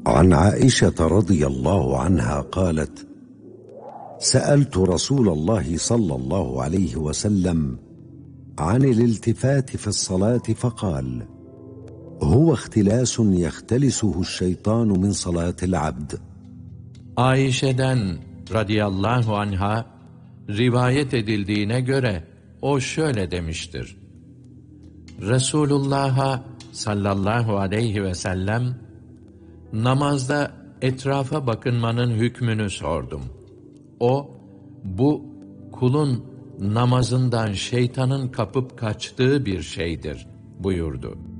عن عائشة رضي الله عنها قالت: سألت رسول الله صلى الله عليه وسلم عن الالتفات في الصلاة فقال: هو اختلاس يختلسه الشيطان من صلاة العبد. Ayşe'den radıyallahu anha rivayet edildiğine göre o şöyle demiştir. Resulullah'a sallallahu aleyhi ve sellem namazda etrafa bakınmanın hükmünü sordum. O, bu kulun namazından şeytanın kapıp kaçtığı bir şeydir buyurdu.